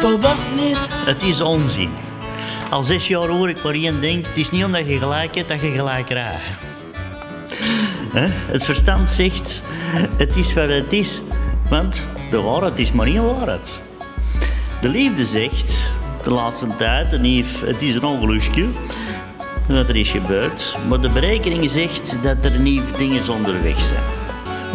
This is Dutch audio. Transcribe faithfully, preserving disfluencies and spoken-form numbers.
Toch ook niet? Het is onzin. Al zes jaar hoor ik maar één ding. Het is niet omdat je gelijk hebt dat je gelijk krijgt. Hè? Het verstand zegt, het is wat het is. Want de waarheid is maar één waarheid. De liefde zegt, de laatste tijd, en Yves, het is een ongelukje. Dat er is gebeurd. Maar de berekening zegt dat er niet dingen onderweg zijn.